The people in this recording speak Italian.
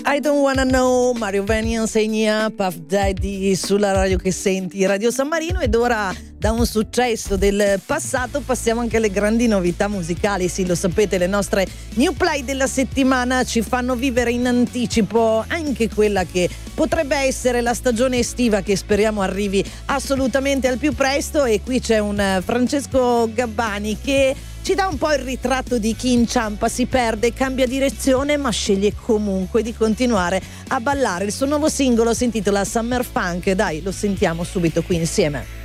I Don't Wanna Know, Mario Venian segna Puff Daddy sulla radio che senti, Radio San Marino. Ed ora, da un successo del passato, passiamo anche alle grandi novità musicali. Sì, lo sapete, le nostre new play della settimana ci fanno vivere in anticipo anche quella che potrebbe essere la stagione estiva, che speriamo arrivi assolutamente al più presto. E qui c'è un Francesco Gabbani che ci dà un po' il ritratto di chi inciampa, si perde, cambia direzione, ma sceglie comunque di continuare a ballare. Il suo nuovo singolo si intitola Summer Funk. Dai, lo sentiamo subito qui insieme.